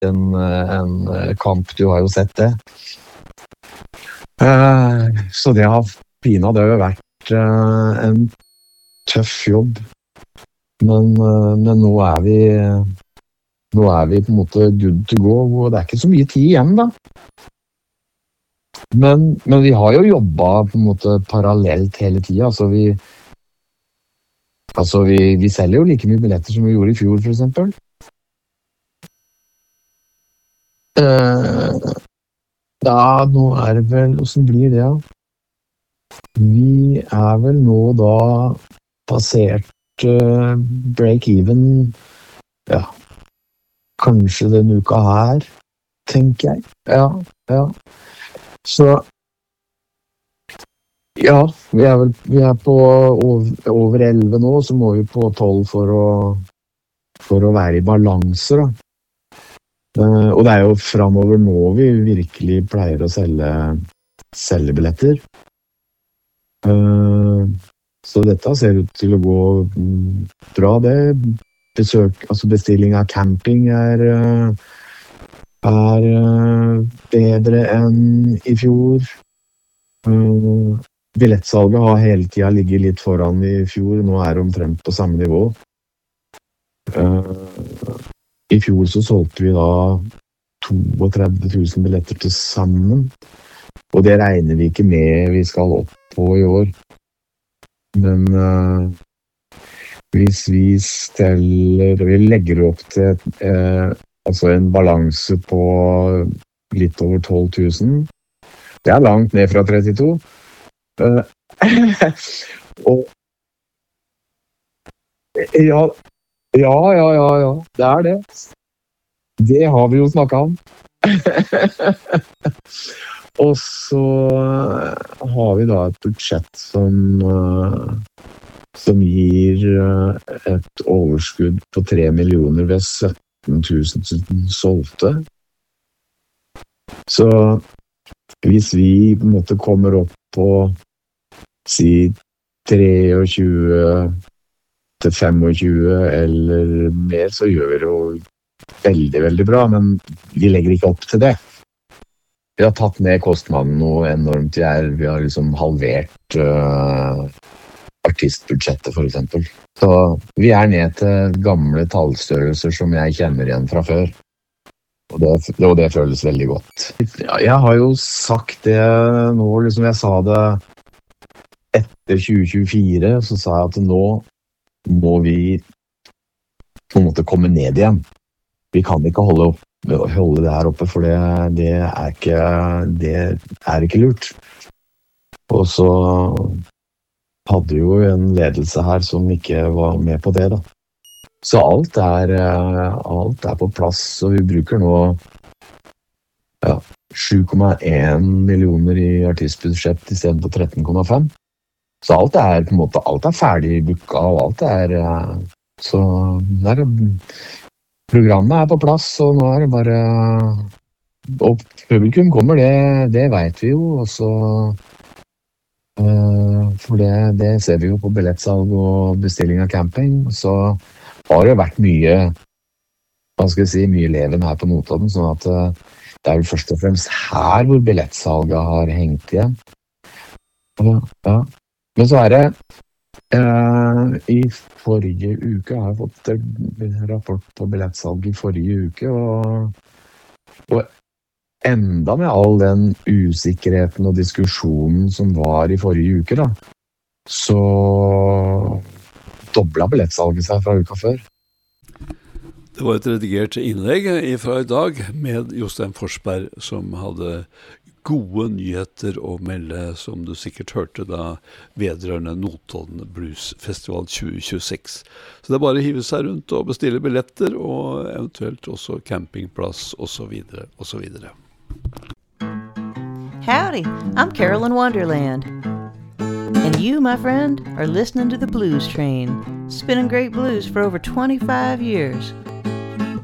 en kamp, du har jo sett det. Så det har jo vært en tøff jobb, men nå er vi på en måte good to go, og det er ikke så mye tid igjen da. Men vi har jo jobbet på en måte parallelt hele tiden, vi selger jo like mye billetter som vi gjorde i fjor, for eksempel. Nå er det vel, hvordan blir det? Vi er vel nå da passert break-even, ja, kanskje denne uka her, tenker jeg. Ja. Så, ja, vi er på over 11 nå, så må vi på 12 for å være i balanse da. Og det er jo fremover nå vi virkelig pleier å selge billetter. Så dette ser ut til å gå bra, det. Bestilling av camping er bedre enn i fjor. Billettsalget har hele tiden ligget litt foran i fjor, nå er det omtrent på samme nivå. I fjor så solgte vi da 32 000 billetter til sammen, og det regner vi ikke med vi skal opp på i år. Men hvis vi legger opp til en balanse på litt over 12 000, det er langt ned fra 32. Og ja, det er det. Det har vi jo snakket om. Og så har vi da et budsjett som gir et overskudd på 3 millioner ved 17 000 solgte. Så hvis vi på en måte kommer opp på si 23 til 25 eller mer, så gjør vi det jo veldig, veldig bra, men vi legger ikke opp til det. Vi har tatt ned kostnaden noe enormt. Vi har liksom halvert artistbudsjettet, for eksempel. Så vi er ned til gamle tallstørrelser som jeg kjenner igjen fra før. Og det føles veldig godt. Ja, jeg har jo sagt det nå, liksom jeg sa det etter 2024, så sa jeg at nå må vi på en måte komme ned igjen. Vi kan ikke holde det her oppe, for det er ikke lurt. Og så hadde jo en ledelse her som ikke var med på det da. Så alt er på plass, og vi bruker nå 7,1 millioner i artistbudsjett i stedet på 13,5. Så alt er på en måte, alt er ferdig booket, og alt er, så programmet er på plass, og nå er det bare, og publikum kommer, det vet vi jo, og så, for det ser vi jo på billettsalg og bestilling av camping, så har det vært mye, mye leven her på Notodden, sånn at det er jo først og fremst her hvor billettsalget har hengt igjen. Ja. Men så er det, i forrige uke, jeg har fått en rapport på billettsalg i forrige uke, og enda med all den usikkerheten og diskusjonen som var i forrige uke da, så doblet billettsalget seg fra uka før. Det var et redigert innlegg fra i dag med Jostein Forsberg som hadde gode nyheter å melde, som du sikkert hørte da, vedrørende Notodden Blues Festival 2026. Så det er bare å hive seg rundt og bestille billetter, og eventuelt også campingplass, og så videre, og så videre. Howdy, I'm Carolyn Wonderland. And you, my friend, are listening to the Blues Train, spinning great blues for over 25 years.